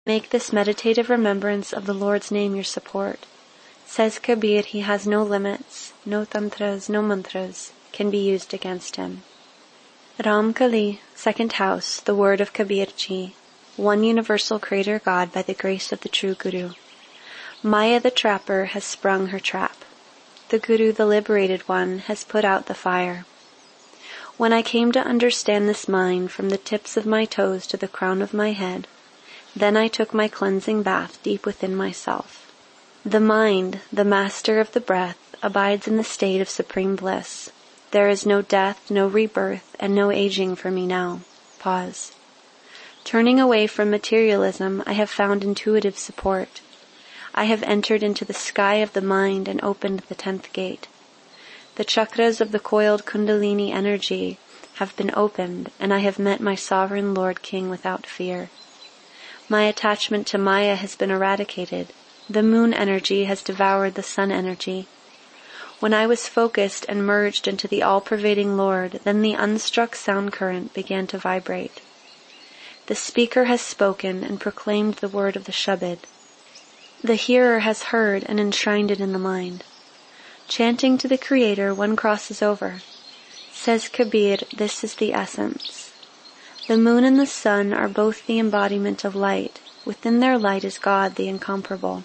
Make this meditative remembrance of the Lord's name your support. Says Kabir, he has no limits, no tantras, no mantras can be used against him. Ram Kali, second house, the word of Kabirji, one universal creator God by the grace of the true Guru. Maya the trapper has sprung her trap. The Guru, the liberated one, has put out the fire. When I came to understand this mind from the tips of my toes to the crown of my head, then I took my cleansing bath deep within myself. The mind, the master of the breath, abides in the state of supreme bliss. There is no death, no rebirth, and no aging for me now. Pause. Turning away from materialism, I have found intuitive support. I have entered into the sky of the mind and opened the 10th gate. The chakras of the coiled Kundalini energy have been opened, and I have met my sovereign Lord King without fear. My attachment to Maya has been eradicated. The moon energy has devoured the sun energy. When I was focused and merged into the all-pervading Lord, then the unstruck sound current began to vibrate. The speaker has spoken and proclaimed the word of the Shabad. The hearer has heard and enshrined it in the mind. Chanting to the Creator, one crosses over. Says Kabir, this is the essence. The moon and the sun are both the embodiment of light. Within their light is God, the incomparable.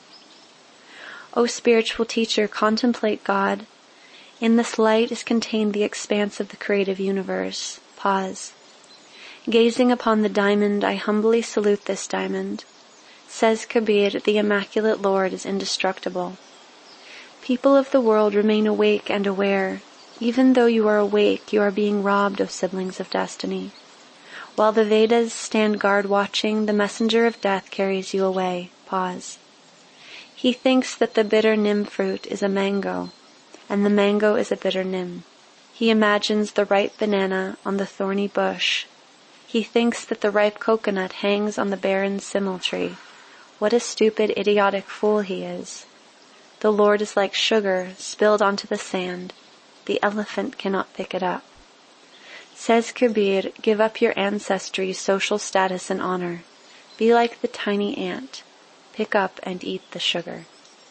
O spiritual teacher, contemplate God. In this light is contained the expanse of the creative universe. Pause. Gazing upon the diamond, I humbly salute this diamond. Says Kabir, the immaculate Lord is indestructible. People of the world, remain awake and aware. Even though you are awake, you are being robbed, O siblings of destiny. While the Vedas stand guard watching, the messenger of death carries you away. Pause. He thinks that the bitter nim fruit is a mango, and the mango is a bitter nim. He imagines the ripe banana on the thorny bush. He thinks that the ripe coconut hangs on the barren simul tree. What a stupid, idiotic fool he is. The Lord is like sugar spilled onto the sand. The elephant cannot pick it up. Says Kabir, give up your ancestry, social status, and honor. Be like the tiny ant. Pick up and eat the sugar.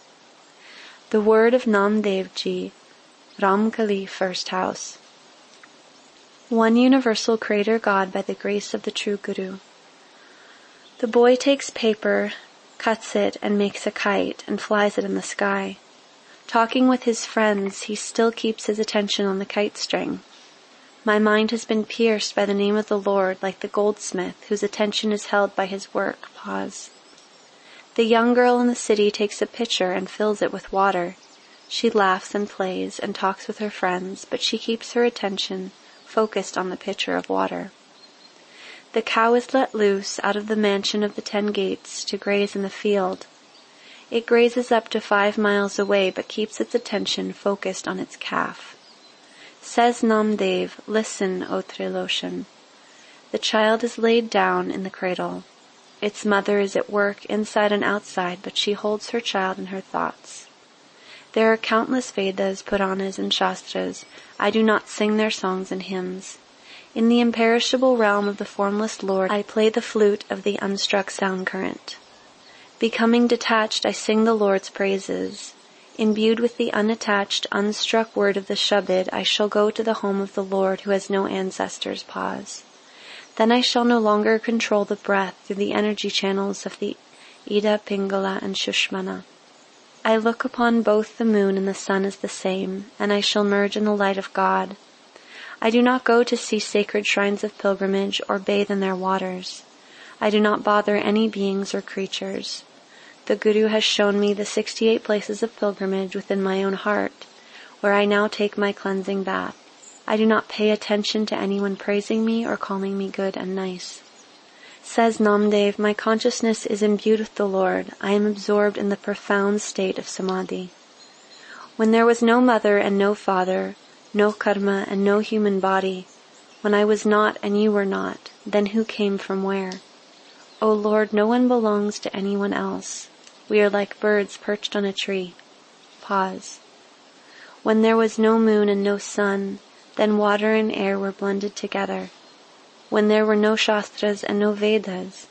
The word of Namdev Ji, Ram Kali, first house. One universal creator God by the grace of the true Guru. The boy takes paper, cuts it, and makes a kite, and flies it in the sky. Talking with his friends, he still keeps his attention on the kite string. My mind has been pierced by the name of the Lord, like the goldsmith, whose attention is held by his work. Pause. The young girl in the city takes a pitcher and fills it with water. She laughs and plays and talks with her friends, but she keeps her attention focused on the pitcher of water. The cow is let loose out of the mansion of the 10 gates to graze in the field. It grazes up to 5 miles away, but keeps its attention focused on its calf. Says Namdev, listen, O Triloshan. The child is laid down in the cradle. Its mother is at work inside and outside, but she holds her child in her thoughts. There are countless Vedas, Puranas, and Shastras. I do not sing their songs and hymns. In the imperishable realm of the formless Lord, I play the flute of the unstruck sound current. Becoming detached, I sing the Lord's praises. Imbued with the unattached, unstruck word of the Shabad, I shall go to the home of the Lord who has no ancestors. Pause. Then I shall no longer control the breath through the energy channels of the Ida, Pingala, and Shushmana. I look upon both the moon and the sun as the same, and I shall merge in the light of God. I do not go to see sacred shrines of pilgrimage or bathe in their waters. I do not bother any beings or creatures. The Guru has shown me the 68 places of pilgrimage within my own heart, where I now take my cleansing bath. I do not pay attention to anyone praising me or calling me good and nice. Says Namdev, my consciousness is imbued with the Lord. I am absorbed in the profound state of samadhi. When there was no mother and no father, no karma and no human body, when I was not and you were not, then who came from where? O Lord, no one belongs to anyone else. We are like birds perched on a tree. Pause. When there was no moon and no sun, then water and air were blended together. When there were no Shastras and no Vedas,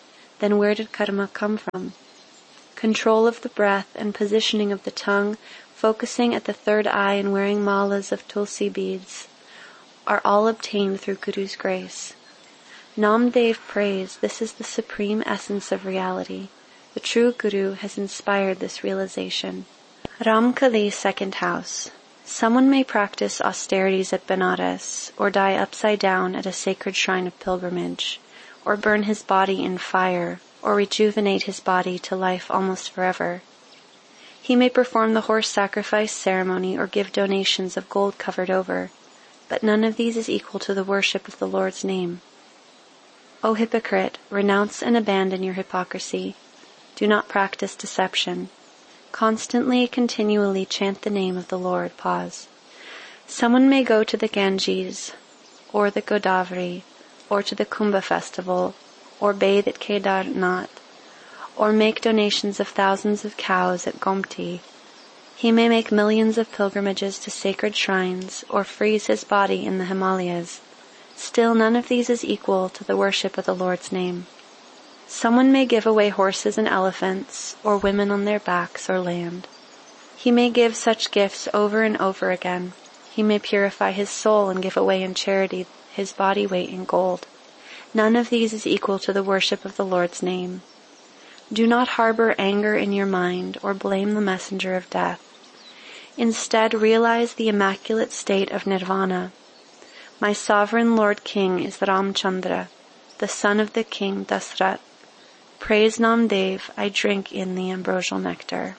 then where did karma come from? Control of the breath and positioning of the tongue, focusing at the third eye and wearing malas of tulsi beads, are all obtained through Guru's grace. Namdev prays this is the supreme essence of reality. The true Guru has inspired this realization. Ramkali, second house. Someone may practice austerities at Benares, or die upside down at a sacred shrine of pilgrimage, or burn his body in fire, or rejuvenate his body to life almost forever. He may perform the horse sacrifice ceremony or give donations of gold covered over, but none of these is equal to the worship of the Lord's name. O hypocrite, renounce and abandon your hypocrisy. Do not practice deception. Constantly, continually chant the name of the Lord. Pause. Someone may go to the Ganges, or the Godavari, or to the Kumbh festival, or bathe at Kedarnath, or make donations of thousands of cows at Gomti. He may make millions of pilgrimages to sacred shrines, or freeze his body in the Himalayas. Still none of these is equal to the worship of the Lord's name. Someone may give away horses and elephants, or women on their backs, or land. He may give such gifts over and over again. He may purify his soul and give away in charity his body weight in gold. None of these is equal to the worship of the Lord's name. Do not harbor anger in your mind or blame the messenger of death. Instead, realize the immaculate state of nirvana. My sovereign Lord King is Ramchandra, the son of the king Dasrath. Praise Namdev, I drink in the ambrosial nectar.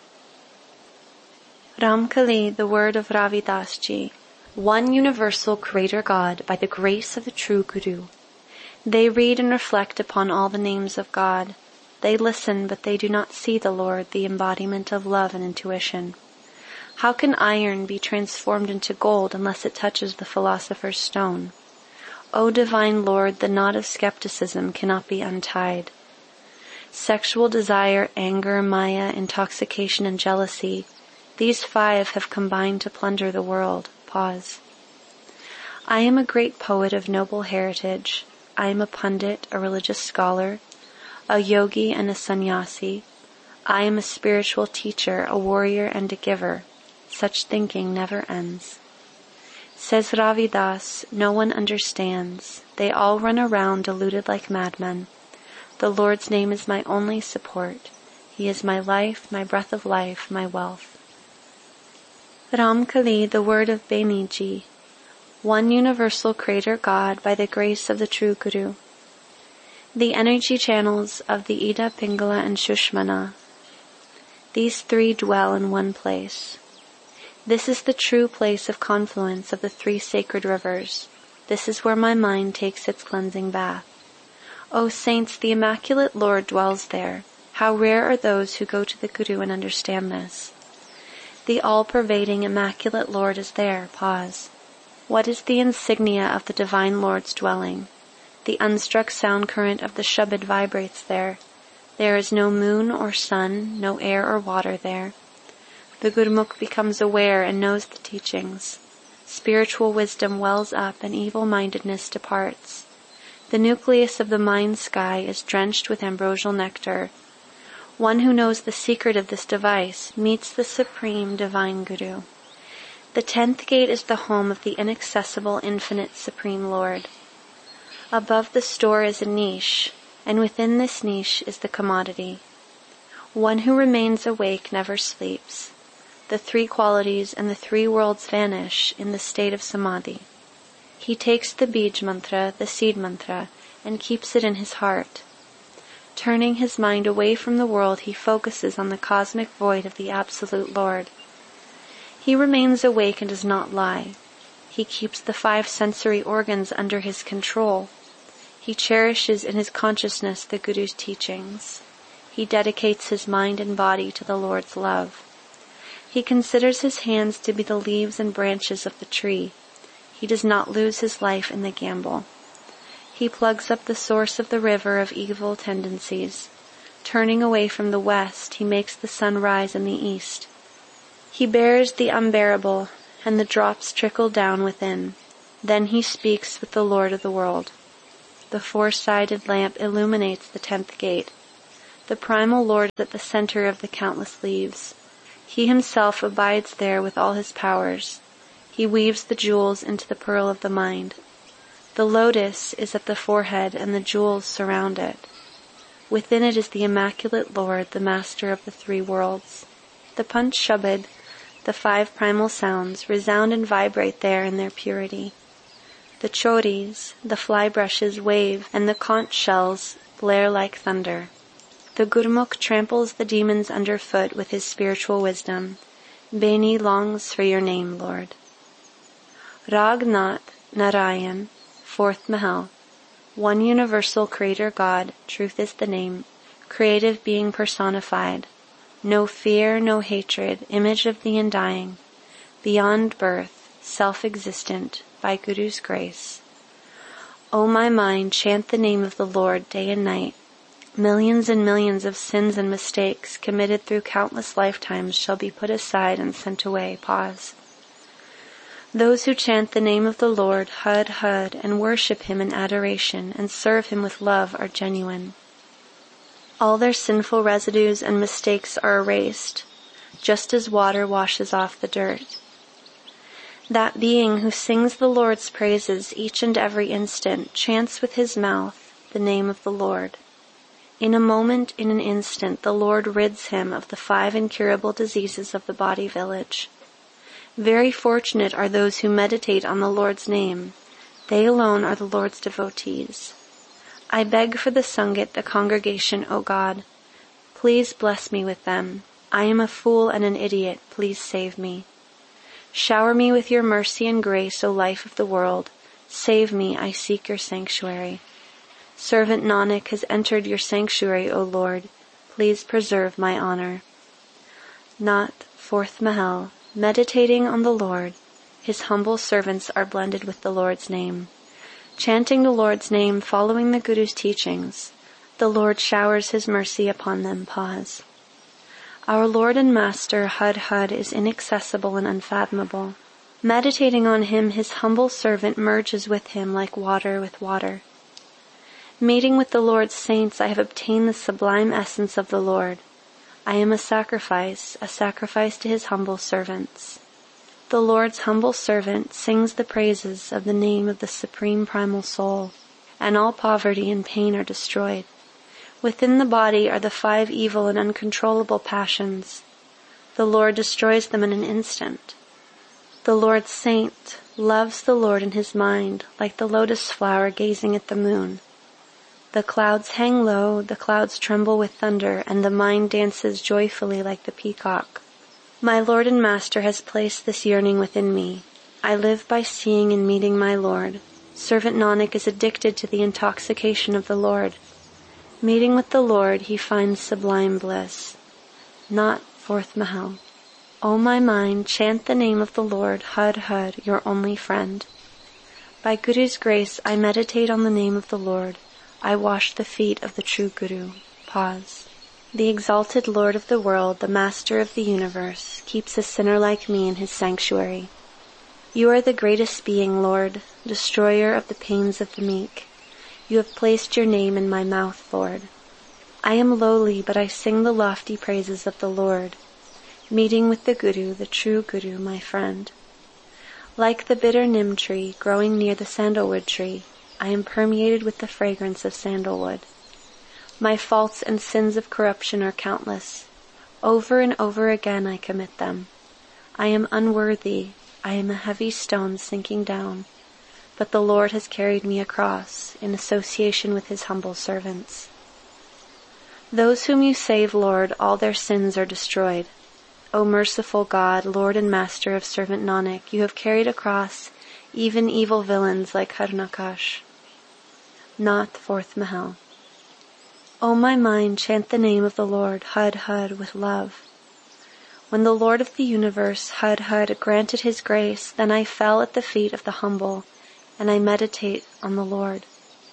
Ramkali, the word of Ravidas Ji. One universal Creator God by the grace of the true Guru. They read and reflect upon all the names of God. They listen, but they do not see the Lord, the embodiment of love and intuition. How can iron be transformed into gold unless it touches the philosopher's stone? O divine Lord, the knot of skepticism cannot be untied. Sexual desire, anger, maya, intoxication, and jealousy, these 5 have combined to plunder the world. Pause. I am a great poet of noble heritage. I am a pundit, a religious scholar, a yogi and a sannyasi. I am a spiritual teacher, a warrior and a giver. Such thinking never ends. Says Ravidas, no one understands. They all run around deluded like madmen. The Lord's name is my only support. He is my life, my breath of life, my wealth. Ramkali, the word of Bemiji. One universal Creator God by the grace of the true Guru. The energy channels of the Ida, Pingala, and Shushmana. These 3 dwell in one place. This is the true place of confluence of the 3 sacred rivers. This is where my mind takes its cleansing bath. O saints, the immaculate Lord dwells there. How rare are those who go to the Guru and understand this. The all-pervading immaculate Lord is there. Pause. What is the insignia of the divine Lord's dwelling? The unstruck sound current of the Shabad vibrates there. There is no moon or sun, no air or water there. The Gurmukh becomes aware and knows the teachings. Spiritual wisdom wells up and evil-mindedness departs. The nucleus of the mind sky is drenched with ambrosial nectar. One who knows the secret of this device meets the supreme divine Guru. The 10th gate is the home of the inaccessible, infinite, supreme Lord. Above the store is a niche, and within this niche is the commodity. One who remains awake never sleeps. The 3 qualities and the 3 worlds vanish in the state of samadhi. He takes the Bij mantra, the seed mantra, and keeps it in his heart. Turning his mind away from the world, he focuses on the cosmic void of the Absolute Lord. He remains awake and does not lie. He keeps the 5 sensory organs under his control. He cherishes in his consciousness the Guru's teachings. He dedicates his mind and body to the Lord's love. He considers his hands to be the leaves and branches of the tree. He does not lose his life in the gamble. He plugs up the source of the river of evil tendencies. Turning away from the west, he makes the sun rise in the east. He bears the unbearable, and the drops trickle down within. Then he speaks with the Lord of the world. The 4-sided lamp illuminates the 10th gate. The primal Lord is at the center of the countless leaves. He himself abides there with all his powers. He weaves the jewels into the pearl of the mind. The lotus is at the forehead, and the jewels surround it. Within it is the immaculate Lord, the master of the three worlds. The Panch Shabad, the 5 primal sounds, resound and vibrate there in their purity. The choris, the fly brushes, wave, and the conch shells blare like thunder. The Gurmukh tramples the demons underfoot with his spiritual wisdom. Beni longs for your name, Lord. Ragnath Narayan, 4th Mahal. One universal creator God, truth is the name, creative being personified. No fear, no hatred, image of the undying. Beyond birth, self-existent, by Guru's grace. O my mind, chant the name of the Lord day and night. Millions and millions of sins and mistakes committed through countless lifetimes shall be put aside and sent away. Pause. Those who chant the name of the Lord, Hud, Hud, and worship him in adoration and serve him with love are genuine. All their sinful residues and mistakes are erased, just as water washes off the dirt. That being who sings the Lord's praises each and every instant chants with his mouth the name of the Lord. In a moment, in an instant, the Lord rids him of the 5 incurable diseases of the body village. Very fortunate are those who meditate on the Lord's name. They alone are the Lord's devotees. I beg for the Sangat, the congregation, O God. Please bless me with them. I am a fool and an idiot. Please save me. Shower me with your mercy and grace, O life of the world. Save me, I seek your sanctuary. Servant Nanak has entered your sanctuary, O Lord. Please preserve my honor. Nath, 4th Mahal. Meditating on the Lord, his humble servants are blended with the Lord's name. Chanting the Lord's name, following the Guru's teachings, the Lord showers his mercy upon them. Pause. Our Lord and Master, Hud Hud, is inaccessible and unfathomable. Meditating on him, his humble servant merges with him like water with water. Meeting with the Lord's saints, I have obtained the sublime essence of the Lord. I am a sacrifice to his humble servants. The Lord's humble servant sings the praises of the name of the Supreme Primal Soul, and all poverty and pain are destroyed. Within the body are the 5 evil and uncontrollable passions. The Lord destroys them in an instant. The Lord's saint loves the Lord in his mind, like the lotus flower gazing at the moon. The clouds hang low, the clouds tremble with thunder, and the mind dances joyfully like the peacock. My Lord and Master has placed this yearning within me. I live by seeing and meeting my Lord. Servant Nanak is addicted to the intoxication of the Lord. Meeting with the Lord, he finds sublime bliss. Not 4th Mahal. O my mind, chant the name of the Lord, Hud Hud, your only friend. By Guru's grace, I meditate on the name of the Lord. I wash the feet of the true Guru. Pause. The exalted Lord of the world, the Master of the universe, keeps a sinner like me in his sanctuary. You are the greatest being, Lord, destroyer of the pains of the meek. You have placed your name in my mouth, Lord. I am lowly, but I sing the lofty praises of the Lord. Meeting with the Guru, the true Guru, my friend. Like the bitter neem tree growing near the sandalwood tree, I am permeated with the fragrance of sandalwood. My faults and sins of corruption are countless. Over and over again I commit them. I am unworthy. I am a heavy stone sinking down. But the Lord has carried me across in association with his humble servants. Those whom you save, Lord, all their sins are destroyed. O merciful God, Lord and Master of servant Nanak, you have carried across even evil villains like Harnakash. Not 4th Mahal. O my mind, chant the name of the Lord, Hud Hud, with love. When the Lord of the universe, Hud Hud, granted his grace, then I fell at the feet of the humble, and I meditate on the Lord.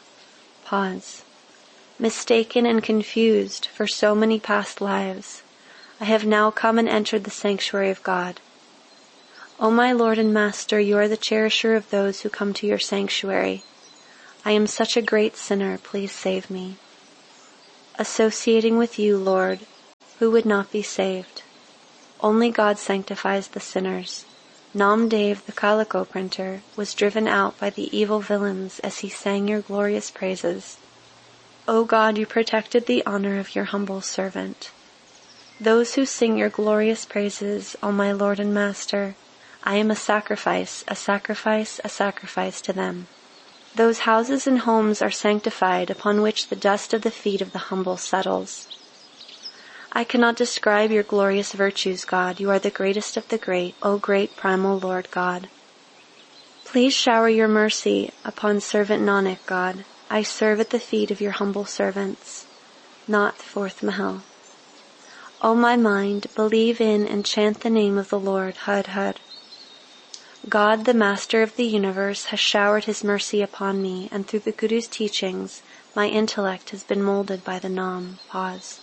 Pause. Mistaken and confused for so many past lives, I have now come and entered the sanctuary of God. O my Lord and Master, you are the cherisher of those who come to your sanctuary. I am such a great sinner, please save me. associating with you, Lord, who would not be saved. Only God sanctifies the sinners. Namdev, the calico printer, was driven out by the evil villains as he sang your glorious praises. O God, you protected the honor of your humble servant. Those who sing your glorious praises, O my Lord and Master, I am a sacrifice, a sacrifice, a sacrifice to them. Those houses and homes are sanctified upon which the dust of the feet of the humble settles. I cannot describe your glorious virtues, God. You are the greatest of the great, O great primal Lord God. Please shower your mercy upon servant Nanak, God. I serve at the feet of your humble servants. Not fourth Mahal. O my mind, believe in and chant the name of the Lord, Had Had. God, the Master of the universe, has showered his mercy upon me, and through the Guru's teachings, my intellect has been molded by the Nam. Pause.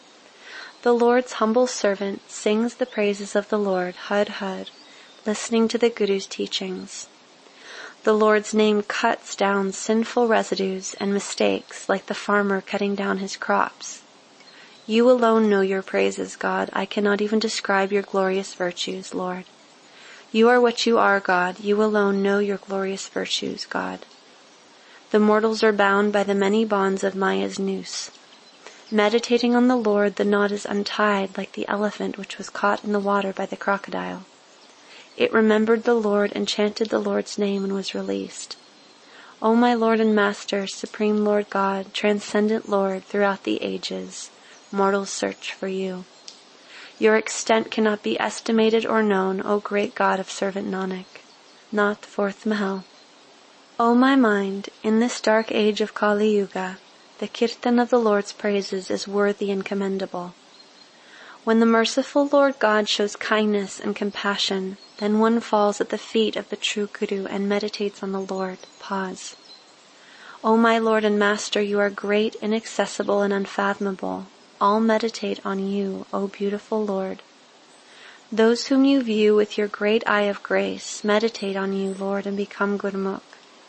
The Lord's humble servant sings the praises of the Lord, Had Had, listening to the Guru's teachings. The Lord's name cuts down sinful residues and mistakes like the farmer cutting down his crops. You alone know your praises, God. I cannot even describe your glorious virtues, Lord. You are what you are, God. You alone know your glorious virtues, God. The mortals are bound by the many bonds of Maya's noose. Meditating on the Lord, the knot is untied like the elephant which was caught in the water by the crocodile. It remembered the Lord and chanted the Lord's name and was released. O my Lord and Master, Supreme Lord God, Transcendent Lord throughout the ages, mortals search for you. Your extent cannot be estimated or known, O great God of servant Nanak. Not fourth Mahal. O my mind, in this dark age of Kali Yuga, the kirtan of the Lord's praises is worthy and commendable. When the merciful Lord God shows kindness and compassion, then one falls at the feet of the true Guru and meditates on the Lord. Pause. O my Lord and Master, you are great, inaccessible, and unfathomable. All meditate on you, O beautiful Lord. Those whom you view with your great eye of grace meditate on you, Lord, and become Gurmukh.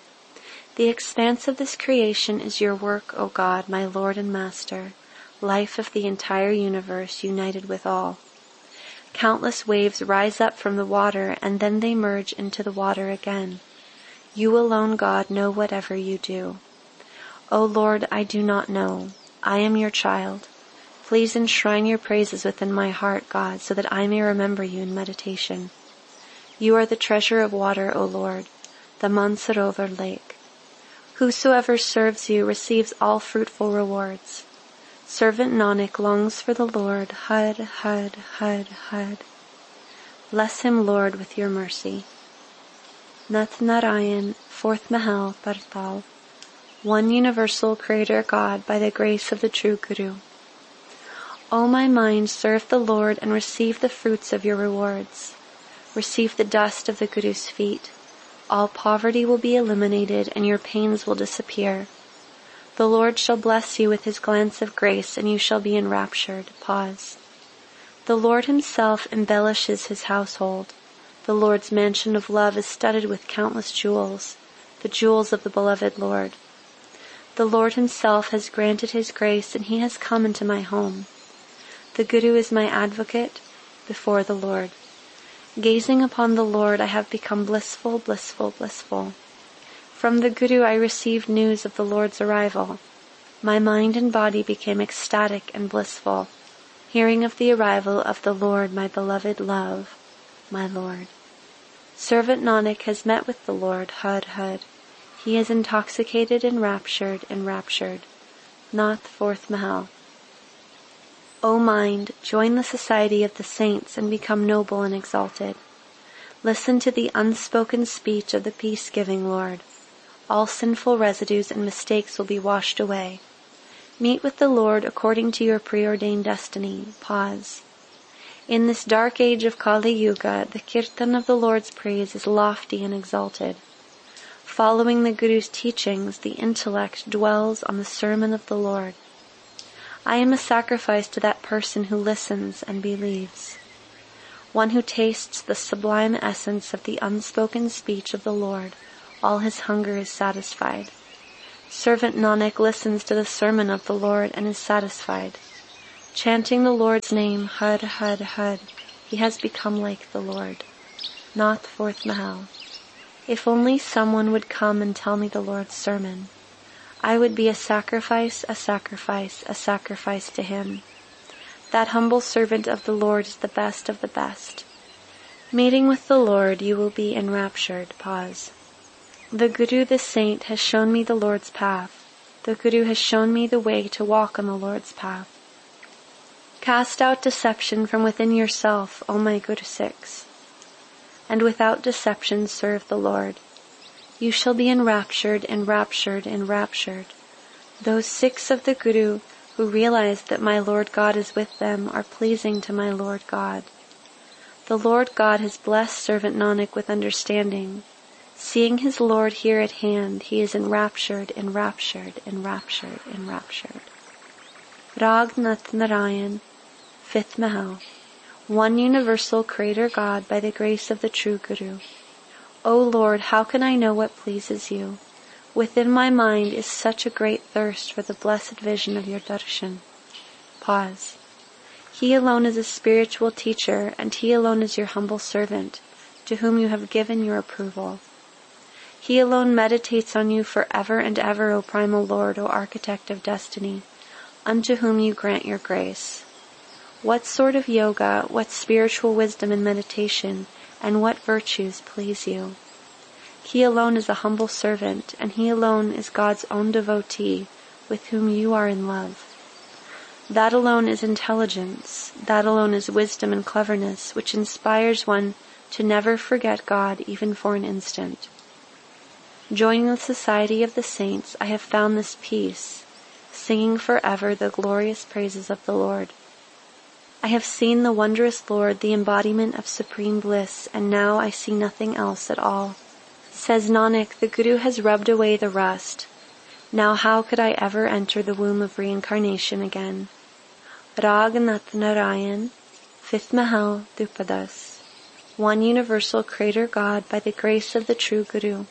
The expanse of this creation is your work, O God, my Lord and Master, life of the entire universe united with all. Countless waves rise up from the water, and then they merge into the water again. You alone, God, know whatever you do. O Lord, I do not know. I am your child. Please enshrine your praises within my heart, God, so that I may remember you in meditation. You are the treasure of water, O Lord, the Mansarovar lake. Whosoever serves you receives all fruitful rewards. Servant Nanak longs for the Lord, Had, Had, Had, Had. Bless him, Lord, with your mercy. Nath Narayan, fourth Mahal, Partal. One universal Creator God by the grace of the true Guru. O my mind, serve the Lord and receive the fruits of your rewards. Receive the dust of the Guru's feet. All poverty will be eliminated and your pains will disappear. The Lord shall bless you with his glance of grace and you shall be enraptured. Pause. The Lord himself embellishes his household. The Lord's mansion of love is studded with countless jewels, the jewels of the beloved Lord. The Lord himself has granted his grace and he has come into my home. The Guru is my advocate before the Lord. Gazing upon the Lord, I have become blissful, blissful, blissful. From the Guru I received news of the Lord's arrival. My mind and body became ecstatic and blissful, hearing of the arrival of the Lord, my beloved love, my Lord. Servant Nanak has met with the Lord, Had, Had. He is intoxicated, enraptured, enraptured. Not fourth Mahal. O mind, join the society of the saints and become noble and exalted. Listen to the unspoken speech of the peace-giving Lord. All sinful residues and mistakes will be washed away. Meet with the Lord according to your preordained destiny. Pause. In this dark age of Kali Yuga, the kirtan of the Lord's praise is lofty and exalted. Following the Guru's teachings, the intellect dwells on the sermon of the Lord. I am a sacrifice to that person who listens and believes. One who tastes the sublime essence of the unspoken speech of the Lord, all his hunger is satisfied. Servant Nanak listens to the sermon of the Lord and is satisfied. Chanting the Lord's name, Har Har Har, he has become like the Lord. Nath, 4th Mahal. If only someone would come and tell me the Lord's sermon, I would be a sacrifice, a sacrifice, a sacrifice to him. That humble servant of the Lord is the best of the best. Meeting with the Lord, you will be enraptured. Pause. The Guru, the saint, has shown me the Lord's path. The Guru has shown me the way to walk on the Lord's path. Cast out deception from within yourself, O my Guru Sikhs, and without deception serve the Lord. You shall be enraptured, enraptured, enraptured. Those Sikhs of the Guru who realize that my Lord God is with them are pleasing to my Lord God. The Lord God has blessed servant Nanak with understanding. Seeing his Lord here at hand, he is enraptured, enraptured, enraptured, enraptured. Rag Nath Narayan, 5th Mahal. One universal Creator God by the grace of the true Guru. O Lord, how can I know what pleases you? Within my mind is such a great thirst for the blessed vision of your darshan. Pause. He alone is a spiritual teacher, and he alone is your humble servant, to whom you have given your approval. He alone meditates on you forever and ever, O primal Lord, O architect of destiny, unto whom you grant your grace. What sort of yoga, what spiritual wisdom and meditation, and what virtues please you? He alone is a humble servant, and he alone is God's own devotee, with whom you are in love. That alone is intelligence, that alone is wisdom and cleverness, which inspires one to never forget God even for an instant. Joining the society of the saints, I have found this peace, singing forever the glorious praises of the Lord. I have seen the wondrous Lord, the embodiment of supreme bliss, and now I see nothing else at all. Says Nanak, the Guru has rubbed away the rust. Now how could I ever enter the womb of reincarnation again? Rag Nath Narayan, 5th Mahal, Drupadas. One universal Creator God by the grace of the true Guru.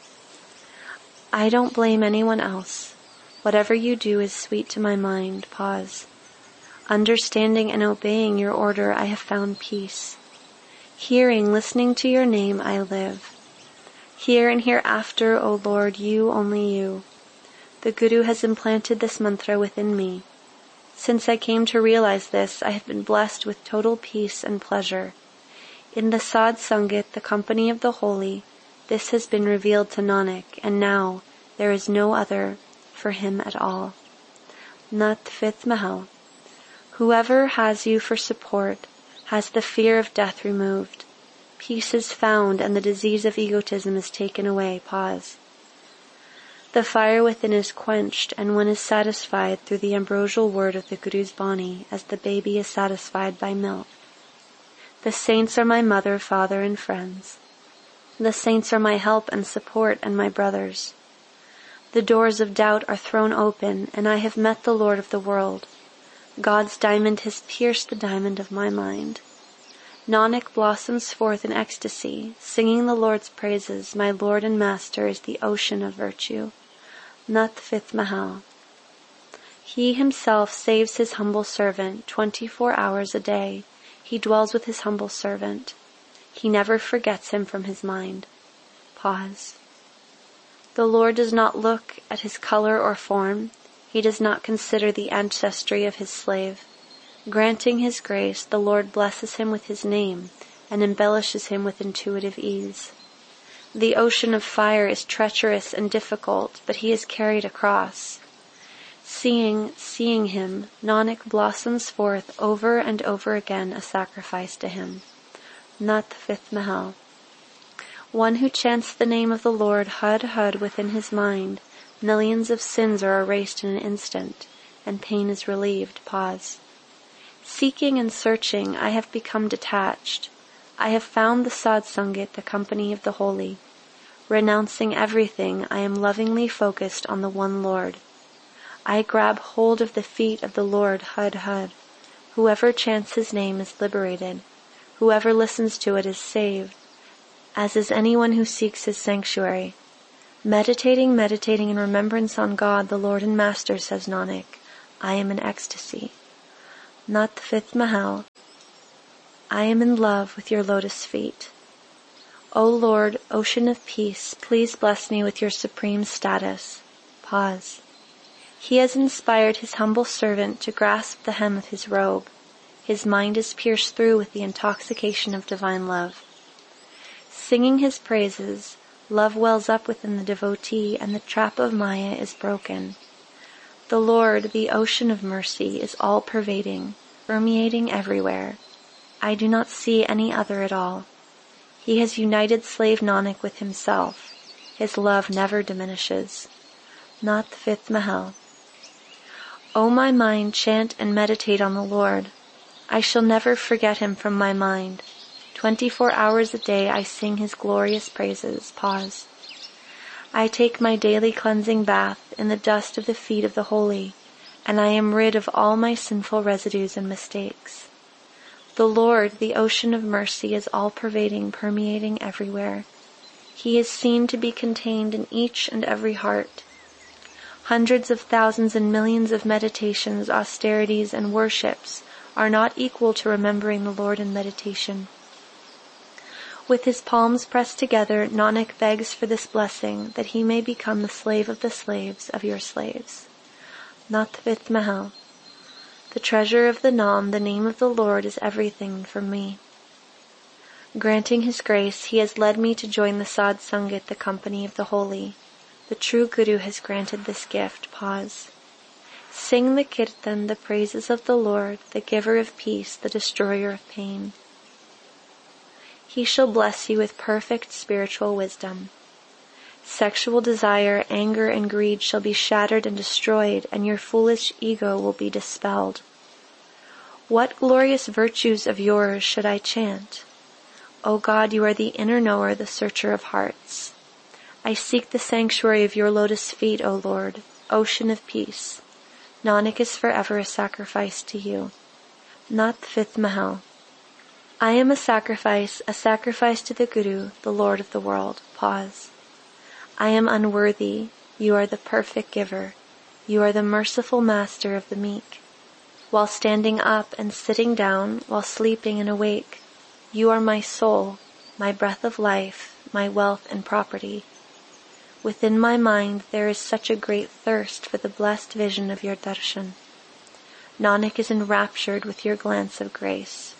I don't blame anyone else. Whatever you do is sweet to my mind. Pause. Understanding and obeying your order, I have found peace. Hearing, listening to your name, I live. Here and hereafter, O Lord, you, only you. The Guru has implanted this mantra within me. Since I came to realize this, I have been blessed with total peace and pleasure. In the Sadh Sangat, the company of the holy, this has been revealed to Nanak, and now there is no other for him at all. Nath, 5th Mahal. Whoever has you for support has the fear of death removed. Peace is found and the disease of egotism is taken away. Pause. The fire within is quenched, and one is satisfied through the ambrosial word of the Guru's Bani, as the baby is satisfied by milk. The saints are my mother, father, and friends. The saints are my help and support and my brothers. The doors of doubt are thrown open, and I have met the Lord of the world. God's diamond has pierced the diamond of my mind. Nanak blossoms forth in ecstasy, singing the Lord's praises. My Lord and Master is the ocean of virtue. Nath, 5th Mahal. He himself saves his humble servant 24 hours a day. He dwells with his humble servant. He never forgets him from his mind. Pause. The Lord does not look at his color or form. He does not consider the ancestry of his slave. Granting his grace, the Lord blesses him with his name and embellishes him with intuitive ease. The ocean of fire is treacherous and difficult, but he is carried across. Seeing him, Nanak blossoms forth over and over again a sacrifice to him. Nath, 5th Mahal. One who chants the name of the Lord Har Har within his mind, millions of sins are erased in an instant, and pain is relieved. Pause. Seeking and searching, I have become detached. I have found the Sadh Sangat, the company of the holy. Renouncing everything, I am lovingly focused on the one Lord. I grab hold of the feet of the Lord Har Har. Whoever chants his name is liberated. Whoever listens to it is saved, as is anyone who seeks his sanctuary. Meditating in remembrance on God, the Lord and Master, says Nanak, I am in ecstasy. Nat fifth Mahal. I am in love with your lotus feet. O Lord, ocean of peace, please bless me with your supreme status. Pause. He has inspired his humble servant to grasp the hem of his robe. His mind is pierced through with the intoxication of divine love. Singing his praises, love wells up within the devotee and the trap of Maya is broken. The Lord, the ocean of mercy, is all-pervading, permeating everywhere. I do not see any other at all. He has united slave Nanak with himself. His love never diminishes. Not the fifth Mahal. O my mind, chant and meditate on the Lord. I shall never forget him from my mind. 24 hours a day I sing his glorious praises. Pause. I take my daily cleansing bath in the dust of the feet of the holy, and I am rid of all my sinful residues and mistakes. The Lord, the ocean of mercy, is all-pervading, permeating everywhere. He is seen to be contained in each and every heart. Hundreds of thousands and millions of meditations, austerities, and worships are not equal to remembering the Lord in meditation. With his palms pressed together, Nanak begs for this blessing, that he may become the slave of the slaves of your slaves. Natvit Mahal. The treasure of the Nam, the name of the Lord, is everything for me. Granting his grace, he has led me to join the Sadh Sangat, the company of the holy. The true Guru has granted this gift. Pause. Sing the kirtan, the praises of the Lord, the giver of peace, the destroyer of pain. He shall bless you with perfect spiritual wisdom. Sexual desire, anger, and greed shall be shattered and destroyed, and your foolish ego will be dispelled. What glorious virtues of yours should I chant? O God, you are the inner knower, the searcher of hearts. I seek the sanctuary of your lotus feet, O Lord, ocean of peace. Nanak is forever a sacrifice to you. Not fifth Mahal. I am a sacrifice to the Guru, the Lord of the world. Pause. I am unworthy. You are the perfect giver. You are the merciful master of the meek. While standing up and sitting down, while sleeping and awake, you are my soul, my breath of life, my wealth and property. Within my mind there is such a great thirst for the blessed vision of your darshan. Nanak is enraptured with your glance of grace.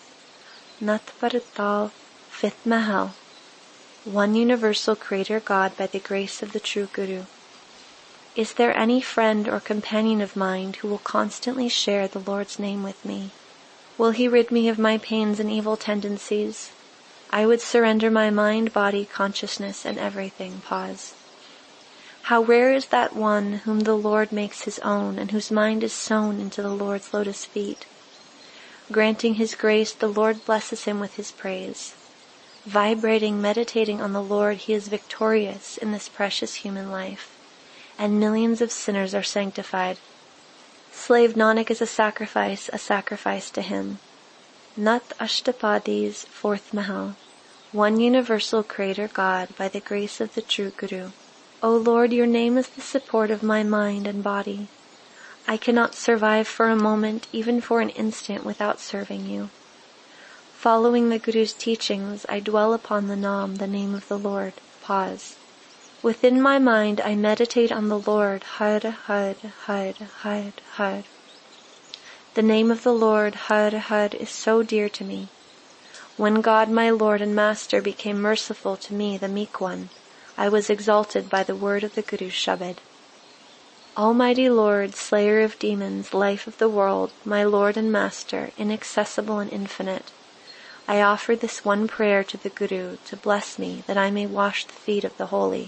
Natparatal, fifth Mahal. One universal Creator God by the grace of the true Guru. Is there any friend or companion of mine who will constantly share the Lord's name with me? Will he rid me of my pains and evil tendencies? I would surrender my mind, body, consciousness, and everything. Pause. How rare is that one whom the Lord makes his own, and whose mind is sown into the Lord's lotus feet. Granting his grace, the Lord blesses him with his praise. Vibrating, meditating on the Lord, he is victorious in this precious human life, and millions of sinners are sanctified. Slave Nanak is a sacrifice to him. Nat Ashtapadis, fourth Mahal. One universal Creator God by the grace of the true Guru. O Lord, your name is the support of my mind and body. I cannot survive for a moment, even for an instant, without serving you. Following the Guru's teachings, I dwell upon the Nam, the name of the Lord. Pause. Within my mind, I meditate on the Lord. Har, har, har, har, har. The name of the Lord, Har, Har, is so dear to me. When God, my Lord and Master, became merciful to me, the meek one, I was exalted by the word of the Guru's Shabad. Almighty Lord, Slayer of demons, Life of the world, my Lord and Master, inaccessible and infinite, I offer this one prayer to the Guru to bless me that I may wash the feet of the holy.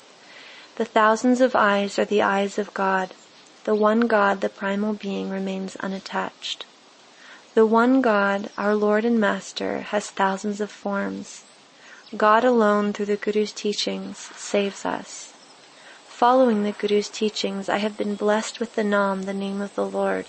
The thousands of eyes are the eyes of God. The one God, the primal being, remains unattached. The one God, our Lord and Master, has thousands of forms. God alone, through the Guru's teachings, saves us. Following the Guru's teachings, I have been blessed with the Nam, the name of the Lord.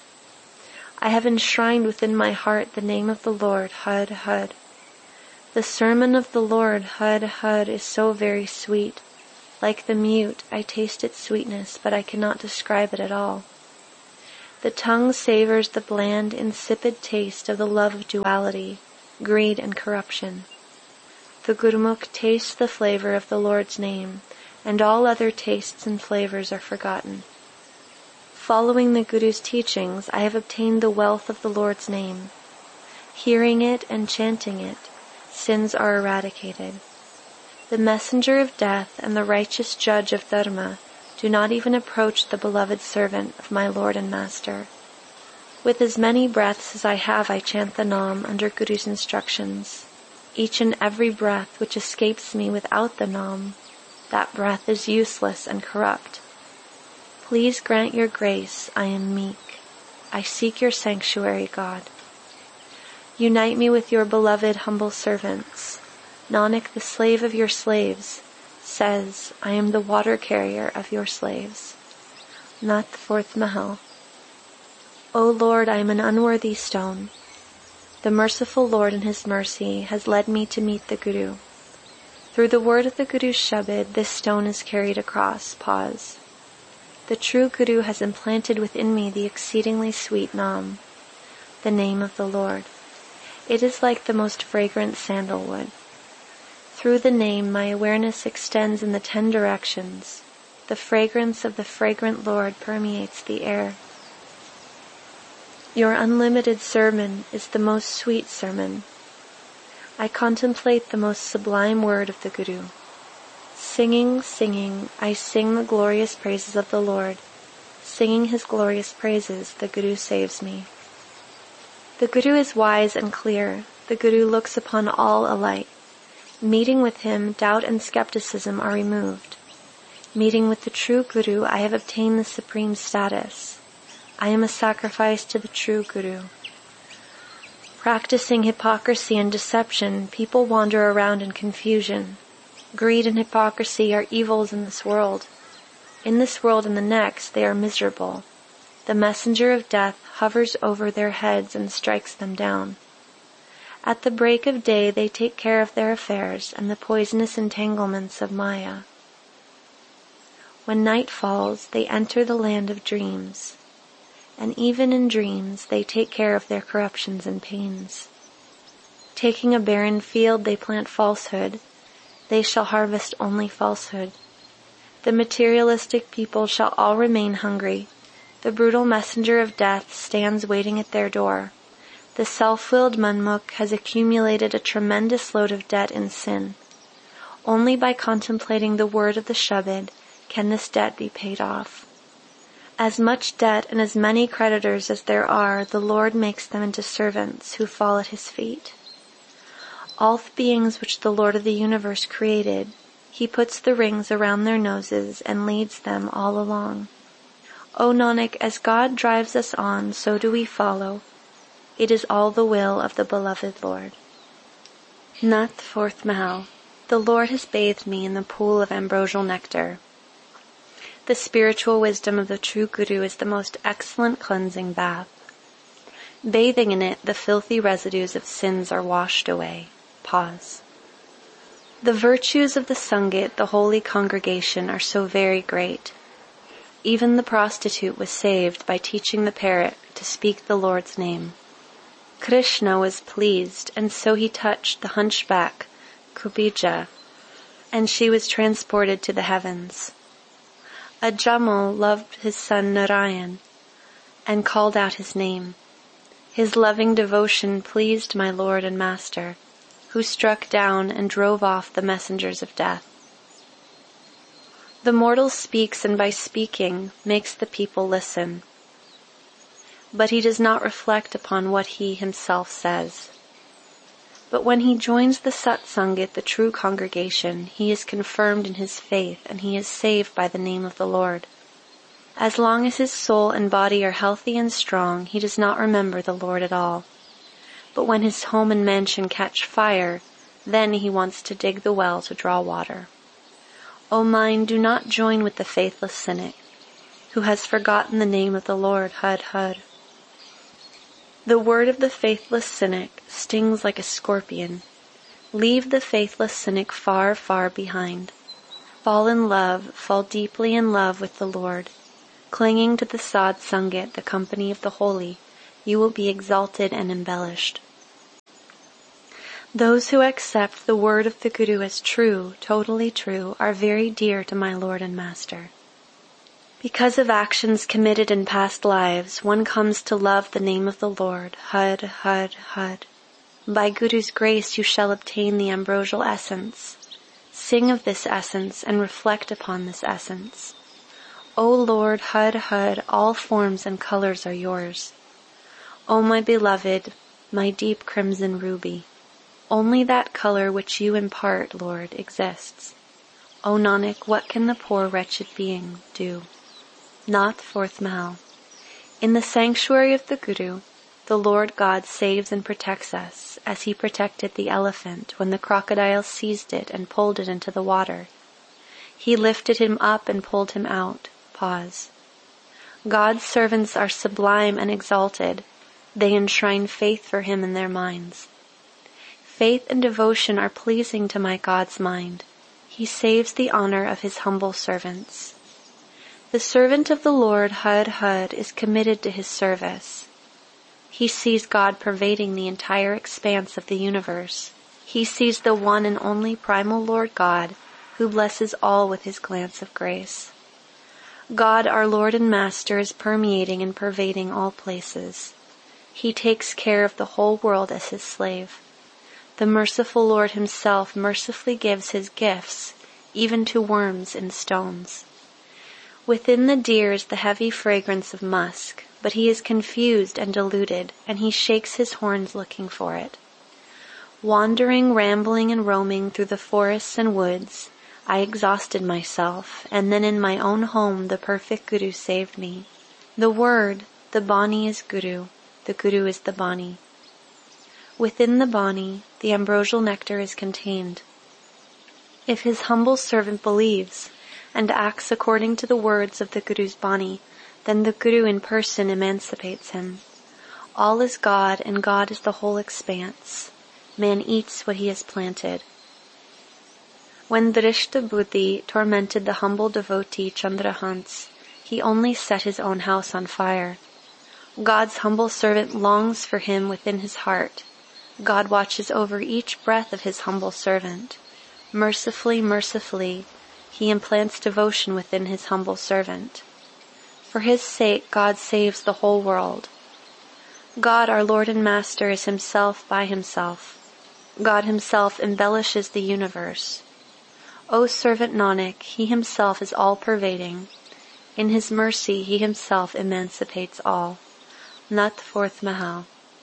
I have enshrined within my heart the name of the Lord, Har, Har. The sermon of the Lord, Har, Har, is so very sweet. Like the mute, I taste its sweetness, but I cannot describe it at all. The tongue savors the bland, insipid taste of the love of duality, greed and corruption. The Gurumukh tastes the flavor of the Lord's name, and all other tastes and flavors are forgotten. Following the Guru's teachings, I have obtained the wealth of the Lord's name. Hearing it and chanting it, sins are eradicated. The messenger of death and the righteous judge of Dharma do not even approach the beloved servant of my Lord and Master. With as many breaths as I have, I chant the Nam under Guru's instructions. Each and every breath which escapes me without the Nam, that breath is useless and corrupt. Please grant your grace, I am meek. I seek your sanctuary, God. Unite me with your beloved humble servants. Nanak, the slave of your slaves, says, I am the water carrier of your slaves. Nath, 4th Mahal. O Lord, I am an unworthy stone. The merciful Lord in His mercy has led me to meet the Guru. Through the word of the Guru's Shabad, this stone is carried across. Pause. The true Guru has implanted within me the exceedingly sweet Nam, the name of the Lord. It is like the most fragrant sandalwood. Through the name, my awareness extends in the 10 directions. The fragrance of the fragrant Lord permeates the air. Your unlimited sermon is the most sweet sermon. I contemplate the most sublime word of the Guru. Singing, singing, I sing the glorious praises of the Lord. Singing His glorious praises, the Guru saves me. The Guru is wise and clear. The Guru looks upon all alike. Meeting with him, doubt and skepticism are removed. Meeting with the true Guru, I have obtained the supreme status. I am a sacrifice to the true Guru. Practicing hypocrisy and deception, people wander around in confusion. Greed and hypocrisy are evils in this world. In this world and the next, they are miserable. The messenger of death hovers over their heads and strikes them down. At the break of day, they take care of their affairs and the poisonous entanglements of Maya. When night falls, they enter the land of dreams. And even in dreams, they take care of their corruptions and pains. Taking a barren field, they plant falsehood. They shall harvest only falsehood. The materialistic people shall all remain hungry. The brutal messenger of death stands waiting at their door. The self-willed Manmukh has accumulated a tremendous load of debt and sin. Only by contemplating the word of the Shabad can this debt be paid off. As much debt and as many creditors as there are, the Lord makes them into servants who fall at His feet. All the beings which the Lord of the universe created, He puts the rings around their noses and leads them all along. O Nanak, as God drives us on, so do we follow. It is all the will of the beloved Lord. Nath, 4th Mahal. The Lord has bathed me in the pool of ambrosial nectar. The spiritual wisdom of the true Guru is the most excellent cleansing bath. Bathing in it, the filthy residues of sins are washed away. Pause. The virtues of the Sangit, the holy congregation, are so very great. Even the prostitute was saved by teaching the parrot to speak the Lord's name. Krishna was pleased, and so he touched the hunchback, Kubija, and she was transported to the heavens. A Jamal loved his son Narayan, and called out his name. His loving devotion pleased my Lord and Master, who struck down and drove off the messengers of death. The mortal speaks, and by speaking makes the people listen. But he does not reflect upon what he himself says. But when he joins the Satsangit, the true congregation, he is confirmed in his faith, and he is saved by the name of the Lord. As long as his soul and body are healthy and strong, he does not remember the Lord at all. But when his home and mansion catch fire, then he wants to dig the well to draw water. O mind, do not join with the faithless cynic, who has forgotten the name of the Lord, Had Had. The word of the faithless cynic stings like a scorpion. Leave the faithless cynic far, far behind. Fall deeply in love with the Lord. Clinging to the Sadh Sangat, the company of the holy, you will be exalted and embellished. Those who accept the word of the Guru as true, totally true, are very dear to my Lord and Master. Because of actions committed in past lives, one comes to love the name of the Lord, Had, Had, Had. By Guru's grace you shall obtain the ambrosial essence. Sing of this essence and reflect upon this essence. O Lord, Had, Had, all forms and colors are yours. O my beloved, my deep crimson ruby, only that color which you impart, Lord, exists. O Nanak, what can the poor wretched being do? Nath Fourth Mahal. In the sanctuary of the Guru, the Lord God saves and protects us, as he protected the elephant when the crocodile seized it and pulled it into the water. He lifted him up and pulled him out. Pause. God's servants are sublime and exalted. They enshrine faith for him in their minds. Faith and devotion are pleasing to my God's mind. He saves the honor of his humble servants. The servant of the Lord, Had, Had, is committed to his service. He sees God pervading the entire expanse of the universe. He sees the one and only primal Lord God, who blesses all with his glance of grace. God, our Lord and Master, is permeating and pervading all places. He takes care of the whole world as his slave. The merciful Lord himself mercifully gives his gifts, even to worms in stones. Within the deer is the heavy fragrance of musk, but he is confused and deluded, and he shakes his horns looking for it. Wandering, rambling, and roaming through the forests and woods, I exhausted myself, and then in my own home the perfect Guru saved me. The word, the Bani, is Guru. The Guru is the Bani. Within the Bani, the ambrosial nectar is contained. If his humble servant believes and acts according to the words of the Guru's Bani, then the Guru in person emancipates him. All is God, and God is the whole expanse. Man eats what he has planted. When Drishta Buddhi tormented the humble devotee Chandrahans, he only set his own house on fire. God's humble servant longs for him within his heart. God watches over each breath of his humble servant. Mercifully, mercifully, he implants devotion within his humble servant. For his sake, God saves the whole world. God, our Lord and Master, is himself by himself. God himself embellishes the universe. O servant Nanak, he himself is all-pervading. In his mercy, he himself emancipates all. Nath Fourth Mahal.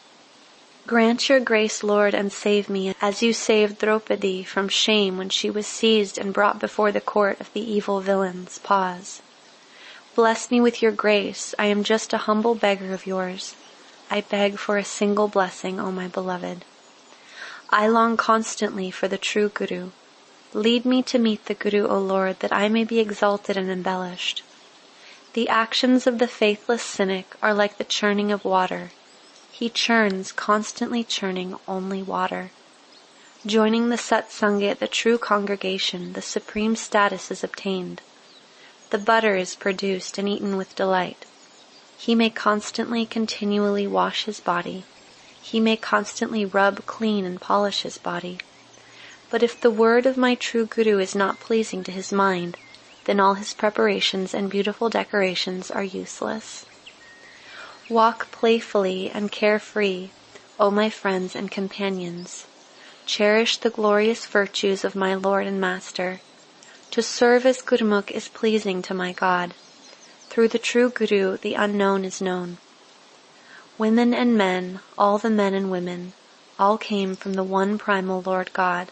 Grant your grace, Lord, and save me, as you saved Draupadi from shame when she was seized and brought before the court of the evil villains. Pause. Bless me with your grace. I am just a humble beggar of yours. I beg for a single blessing, O my beloved. I long constantly for the true Guru. Lead me to meet the Guru, O Lord, that I may be exalted and embellished. The actions of the faithless cynic are like the churning of water. He churns, constantly churning only water. Joining the Satsangat, the true congregation, the supreme status is obtained. The butter is produced and eaten with delight. He may constantly, continually wash his body. He may constantly rub, clean, and polish his body. But if the word of my true Guru is not pleasing to his mind, then all his preparations and beautiful decorations are useless. Walk playfully and carefree, O my friends and companions. Cherish the glorious virtues of my Lord and Master. To serve as Gurmukh is pleasing to my God. Through the true Guru, the unknown is known. Women and men, all the men and women, all came from the one primal Lord God.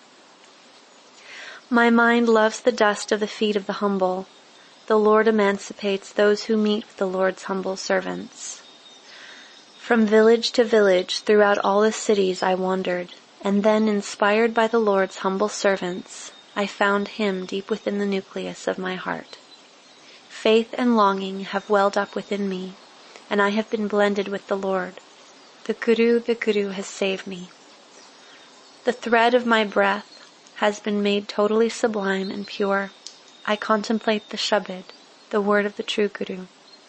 My mind loves the dust of the feet of the humble. The Lord emancipates those who meet with the Lord's humble servants. From village to village, throughout all the cities I wandered, and then, inspired by the Lord's humble servants, I found him deep within the nucleus of my heart. Faith and longing have welled up within me, and I have been blended with the Lord. The Guru has saved me. The thread of my breath has been made totally sublime and pure. I contemplate the Shabad, the word of the true Guru.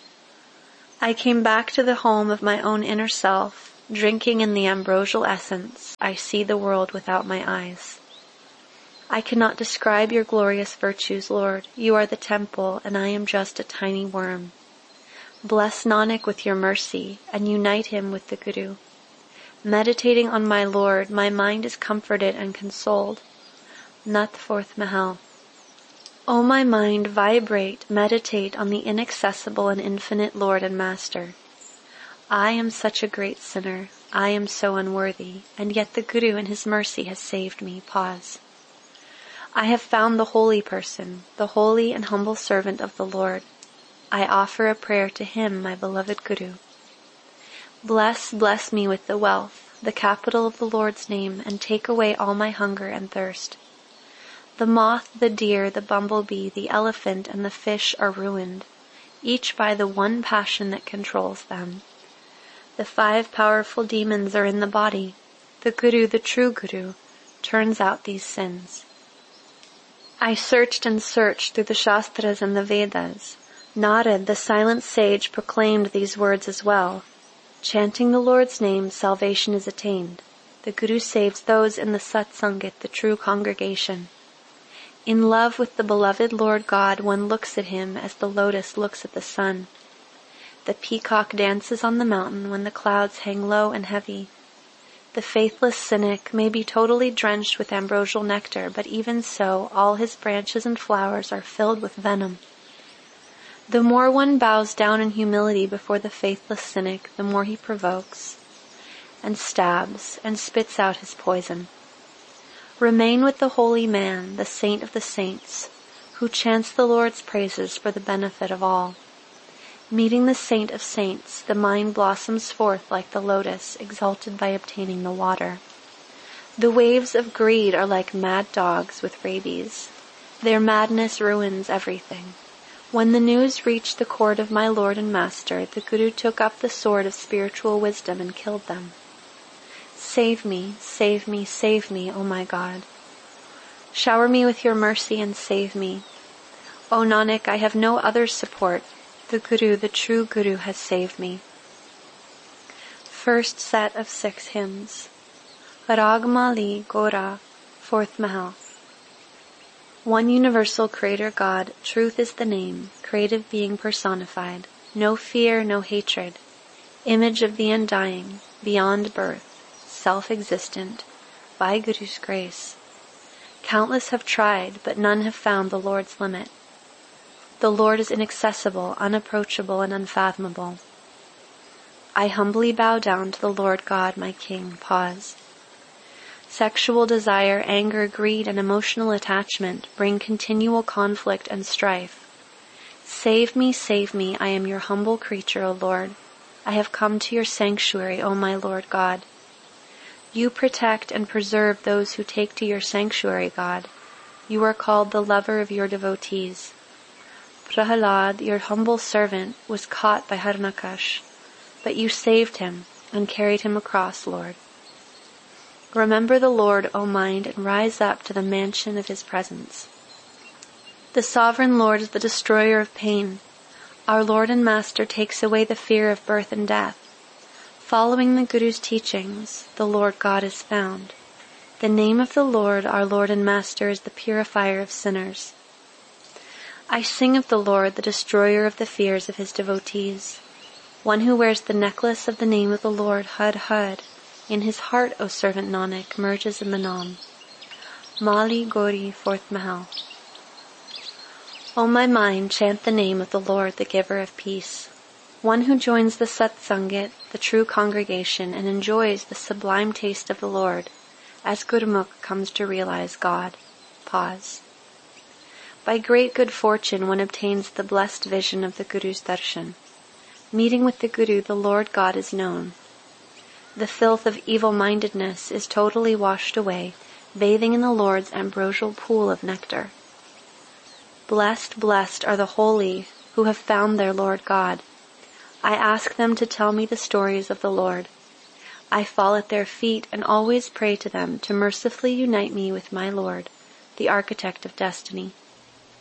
I came back to the home of my own inner self, drinking in the ambrosial essence. I see the world without my eyes. I cannot describe your glorious virtues, Lord. You are the temple, and I am just a tiny worm. Bless Nanak with your mercy, and unite him with the Guru. Meditating on my Lord, my mind is comforted and consoled. Nat Fourth Mahal. O my mind, vibrate, meditate on the inaccessible and infinite Lord and Master. I am such a great sinner. I am so unworthy, and yet the Guru in his mercy has saved me. Pause. I have found the holy person, the holy and humble servant of the Lord. I offer a prayer to him, my beloved Guru. Bless me with the wealth, the capital of the Lord's name, and take away all my hunger and thirst. The moth, the deer, the bumblebee, the elephant, and the fish are ruined, each by the one passion that controls them. The 5 powerful demons are in the body. The Guru, the true Guru, turns out these sins. I searched and searched through the Shastras and the Vedas. Narad, the silent sage, proclaimed these words as well. Chanting the Lord's name, salvation is attained. The Guru saves those in the Satsangit, the true congregation. In love with the beloved Lord God, one looks at him as the lotus looks at the sun. The peacock dances on the mountain when the clouds hang low and heavy. The faithless cynic may be totally drenched with ambrosial nectar, but even so, all his branches and flowers are filled with venom. The more one bows down in humility before the faithless cynic, the more he provokes, and stabs, and spits out his poison. Remain with the holy man, the saint of the saints, who chants the Lord's praises for the benefit of all. Meeting the saint of saints, the mind blossoms forth like the lotus, exalted by obtaining the water. The waves of greed are like mad dogs with rabies. Their madness ruins everything. When the news reached the court of my Lord and Master, the Guru took up the sword of spiritual wisdom and killed them. Save me, save me, save me, O my God. Shower me with your mercy and save me. O Nanak, I have no other support. The Guru, the true Guru, has saved me. First set of 6 hymns. Rag Mali Gora, 4th Mahal. One universal Creator God, truth is the name, creative being personified, no fear, no hatred, image of the undying, beyond birth, self-existent, by Guru's grace. Countless have tried, but none have found the Lord's limit. The Lord is inaccessible, unapproachable, and unfathomable. I humbly bow down to the Lord God, my King. Pause. Sexual desire, anger, greed, and emotional attachment bring continual conflict and strife. Save me, I am your humble creature, O Lord. I have come to your sanctuary, O my Lord God. You protect and preserve those who take to your sanctuary, God. You are called the lover of your devotees. Prahalad, your humble servant, was caught by Harnakash, but you saved him and carried him across, Lord. Remember the Lord, O mind, and rise up to the mansion of his presence. The sovereign Lord is the destroyer of pain. Our Lord and Master takes away the fear of birth and death. Following the Guru's teachings, the Lord God is found. The name of the Lord, our Lord and Master, is the purifier of sinners. I sing of the Lord, the destroyer of the fears of his devotees. One who wears the necklace of the name of the Lord, Had Had, in his heart, O servant Nanak, merges in the Nam. Mali Gauri, 4th Mahal. O my mind, chant the name of the Lord, the giver of peace. One who joins the Satsangit, the true congregation, and enjoys the sublime taste of the Lord, as Gurmukh comes to realize God. Pause. By great good fortune one obtains the blessed vision of the Guru's darshan. Meeting with the Guru, the Lord God is known. The filth of evil-mindedness is totally washed away, bathing in the Lord's ambrosial pool of nectar. Blessed, blessed are the holy who have found their Lord God. I ask them to tell me the stories of the Lord. I fall at their feet and always pray to them to mercifully unite me with my Lord, the architect of destiny.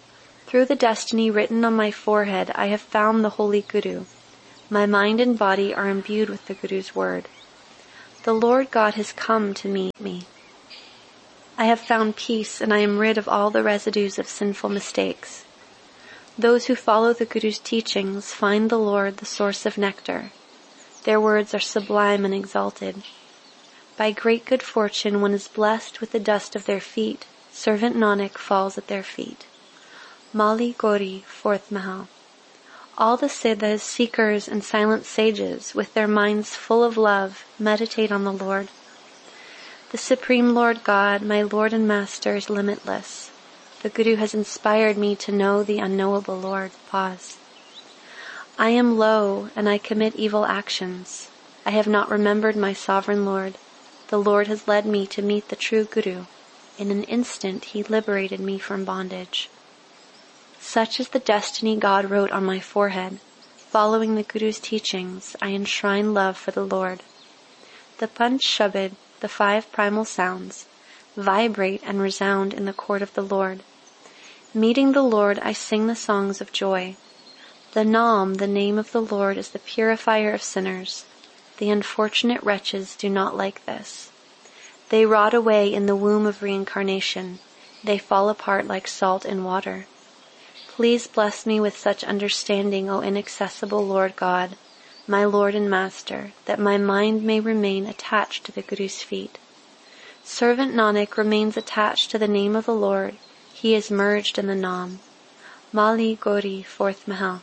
Through the destiny written on my forehead, I have found the Holy Guru. My mind and body are imbued with the Guru's word. The Lord God has come to meet me. I have found peace, and I am rid of all the residues of sinful mistakes. Those who follow the Guru's teachings find the Lord the source of nectar. Their words are sublime and exalted. By great good fortune one is blessed with the dust of their feet. Servant Nanak falls at their feet. Mali Gauri, 4th Mahal. All the siddhas, seekers, and silent sages, with their minds full of love, meditate on the Lord. The Supreme Lord God, my Lord and Master, is limitless. The Guru has inspired me to know the unknowable Lord. Pause. I am low, and I commit evil actions. I have not remembered my Sovereign Lord. The Lord has led me to meet the true Guru. In an instant, he liberated me from bondage. Such is the destiny God wrote on my forehead. Following the Guru's teachings, I enshrine love for the Lord. The Panch Shabad, the 5 primal sounds, vibrate and resound in the court of the Lord. Meeting the Lord, I sing the songs of joy. The Naam, the name of the Lord, is the purifier of sinners. The unfortunate wretches do not like this. They rot away in the womb of reincarnation. They fall apart like salt in water. Please bless me with such understanding, O inaccessible Lord God, my Lord and Master, that my mind may remain attached to the Guru's feet. Servant Nanak remains attached to the name of the Lord. He is merged in the Naam. Mali Gauri, 4th Mahal.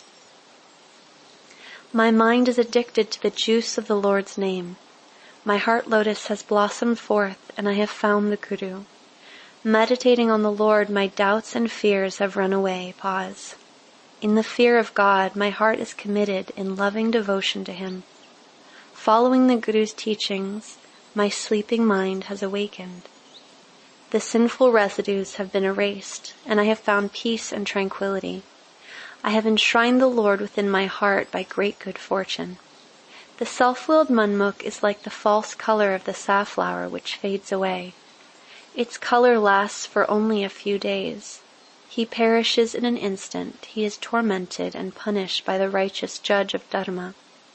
My mind is addicted to the juice of the Lord's name. My heart lotus has blossomed forth, and I have found the Guru. Meditating on the Lord, my doubts and fears have run away. Pause. In the fear of God, my heart is committed in loving devotion to Him. Following the Guru's teachings, my sleeping mind has awakened. The sinful residues have been erased, and I have found peace and tranquility. I have enshrined the Lord within my heart by great good fortune. The self-willed Manmukh is like the false color of the safflower which fades away. Its color lasts for only a few days. He perishes in an instant. He is tormented and punished by the righteous judge of Dharma.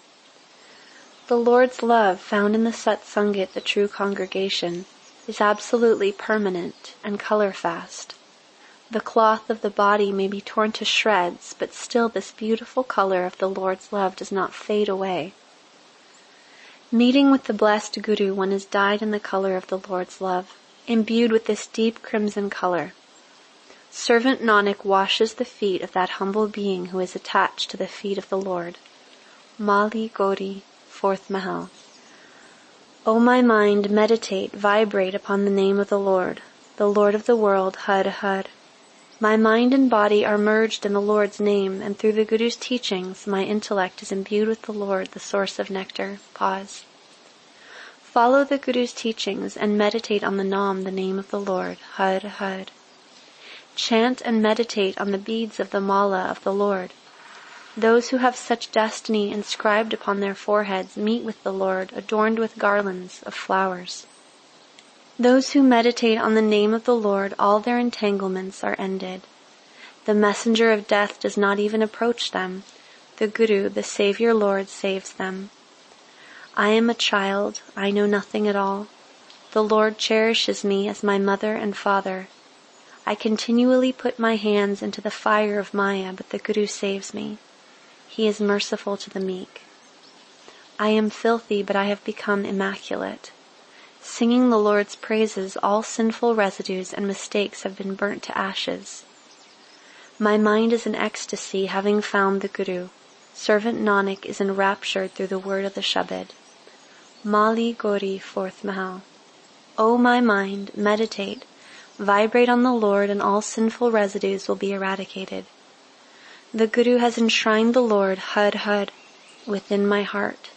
The Lord's love, found in the Satsangit, the true congregation, is absolutely permanent and color-fast. The cloth of the body may be torn to shreds, but still this beautiful color of the Lord's love does not fade away. Meeting with the blessed Guru, one is dyed in the color of the Lord's love, imbued with this deep crimson color. Servant Nanak washes the feet of that humble being who is attached to the feet of the Lord. Mali Gauri, 4th Mahal. O my mind, meditate, vibrate upon the name of the Lord of the world, Har Har. My mind and body are merged in the Lord's name, and through the Guru's teachings, my intellect is imbued with the Lord, the source of nectar. Pause. Follow the Guru's teachings and meditate on the Naam, the name of the Lord, Har Har. Chant and meditate on the beads of the Mala of the Lord. Those who have such destiny inscribed upon their foreheads meet with the Lord, adorned with garlands of flowers. Those who meditate on the name of the Lord, all their entanglements are ended. The messenger of death does not even approach them. The Guru, the Savior Lord, saves them. I am a child. I know nothing at all. The Lord cherishes me as my mother and father. I continually put my hands into the fire of Maya, but the Guru saves me. He is merciful to the meek. I am filthy, but I have become immaculate. Singing the Lord's praises, all sinful residues and mistakes have been burnt to ashes. My mind is in ecstasy, having found the Guru. Servant Nanak is enraptured through the word of the Shabad. Mali Gauri, 4th Mahal. O my mind, meditate, vibrate on the Lord, and all sinful residues will be eradicated. The Guru has enshrined the Lord, Har Har, within my heart.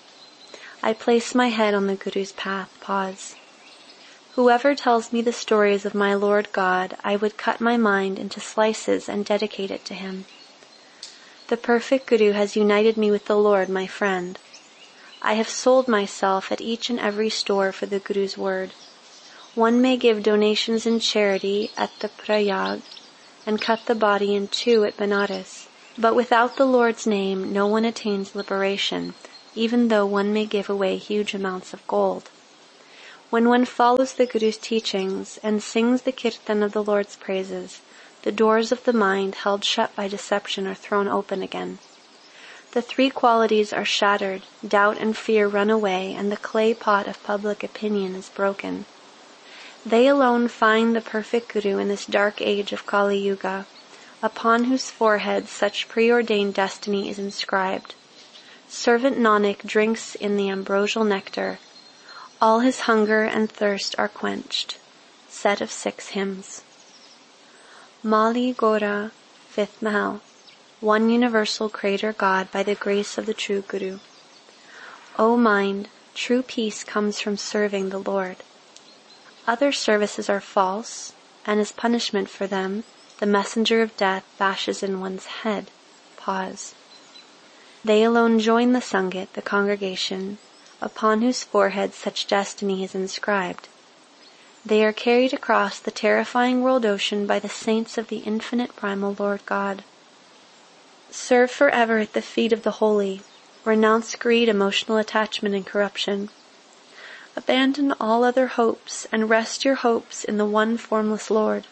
I place my head on the Guru's path. Pause. Whoever tells me the stories of my Lord God, I would cut my mind into slices and dedicate it to him. The perfect Guru has united me with the Lord, my friend. I have sold myself at each and every store for the Guru's word. One may give donations in charity at the Prayag, and cut the body in two at Benares. But without the Lord's name, no one attains liberation, even though one may give away huge amounts of gold. When one follows the Guru's teachings and sings the kirtan of the Lord's praises, the doors of the mind held shut by deception are thrown open again. The three qualities are shattered, doubt and fear run away, and the clay pot of public opinion is broken. They alone find the perfect Guru in this dark age of Kali Yuga, upon whose forehead such preordained destiny is inscribed. Servant Nanak drinks in the ambrosial nectar. All his hunger and thirst are quenched. Set of 6 hymns. Mali Gora, 5th Mahal. One universal Creator God by the grace of the true Guru. O mind, true peace comes from serving the Lord. Other services are false, and as punishment for them, the messenger of death bashes in one's head. Pause. They alone join the Sangit, the congregation, upon whose forehead such destiny is inscribed. They are carried across the terrifying world ocean by the saints of the infinite primal Lord God. Serve forever at the feet of the holy. Renounce greed, emotional attachment, and corruption. Abandon all other hopes and rest your hopes in the one formless Lord.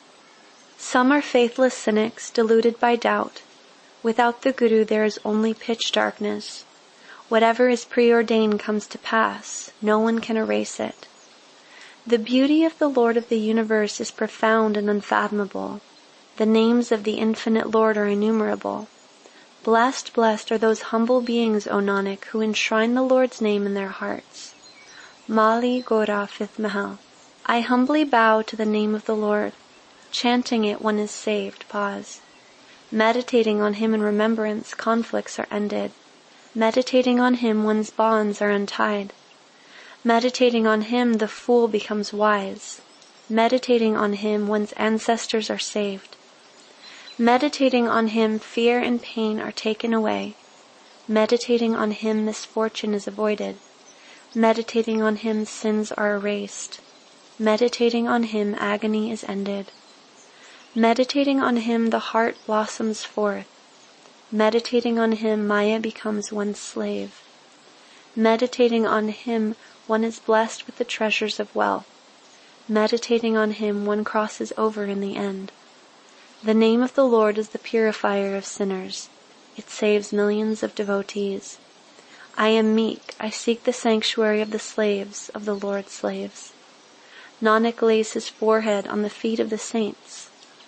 Some are faithless cynics, deluded by doubt. Without the Guru there is only pitch darkness. Whatever is preordained comes to pass. No one can erase it. The beauty of the Lord of the universe is profound and unfathomable. The names of the infinite Lord are innumerable. Blessed, blessed are those humble beings, O Nanak, who enshrine the Lord's name in their hearts. Mali Gora, 5th Mahal. I humbly bow to the name of the Lord. Chanting it, one is saved. Pause. Meditating on Him in remembrance, conflicts are ended. Meditating on Him, one's bonds are untied. Meditating on Him, the fool becomes wise. Meditating on Him, one's ancestors are saved. Meditating on Him, fear and pain are taken away. Meditating on Him, misfortune is avoided. Meditating on Him, sins are erased. Meditating on Him, agony is ended. Meditating on Him, the heart blossoms forth. Meditating on Him, Maya becomes one's slave. Meditating on Him, one is blessed with the treasures of wealth. Meditating on Him, one crosses over in the end. The name of the Lord is the purifier of sinners. It saves millions of devotees. I am meek, I seek the sanctuary of the slaves, of the Lord's slaves. Nanak lays his forehead on the feet of the saints.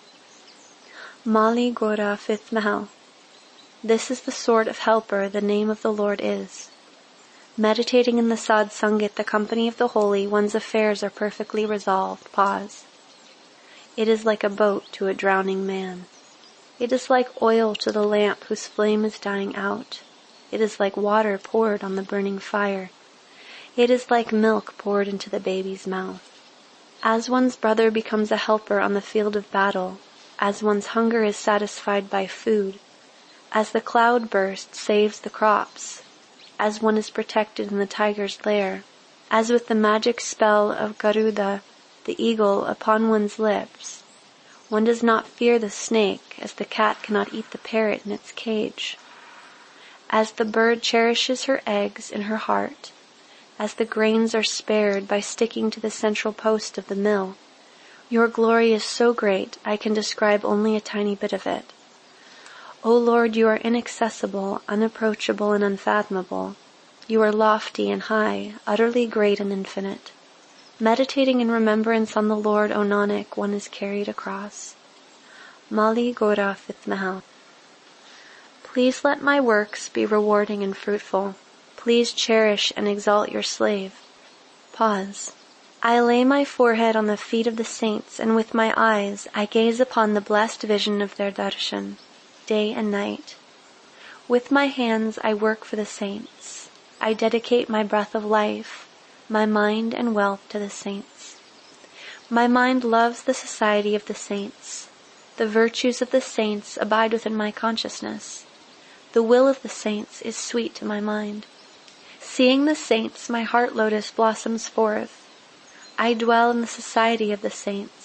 Mali Gora, 5th Mahal. This is the sort of helper the name of the Lord is. Meditating in the Sad Sangit, the company of the holy, one's affairs are perfectly resolved. Pause. It is like a boat to a drowning man. It is like oil to the lamp whose flame is dying out. It is like water poured on the burning fire. It is like milk poured into the baby's mouth. As one's brother becomes a helper on the field of battle, as one's hunger is satisfied by food, as the cloud burst saves the crops, as one is protected in the tiger's lair, as with the magic spell of Garuda, the eagle, upon one's lips, one does not fear the snake as the cat cannot eat the parrot in its cage. As the bird cherishes her eggs in her heart, as the grains are spared by sticking to the central post of the mill, your glory is so great I can describe only a tiny bit of it. O Lord, you are inaccessible, unapproachable, and unfathomable. You are lofty and high, utterly great and infinite. Meditating in remembrance on the Lord, O Nanak, one is carried across. Mali Gora, 5th Mahal. Please let my works be rewarding and fruitful. Please cherish and exalt your slave. Pause. I lay my forehead on the feet of the saints, and with my eyes I gaze upon the blessed vision of their darshan, day and night. With my hands I work for the saints. I dedicate my breath of life, my mind and wealth to the saints. My mind loves the society of the saints. The virtues of the saints abide within my consciousness. The will of the saints is sweet to my mind. Seeing the saints, my heart lotus blossoms forth. I dwell in the society of the saints.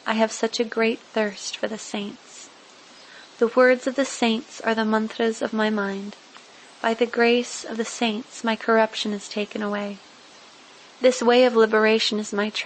I have such a great thirst for the saints. The words of the saints are the mantras of my mind. By the grace of the saints my corruption is taken away. This way of liberation is my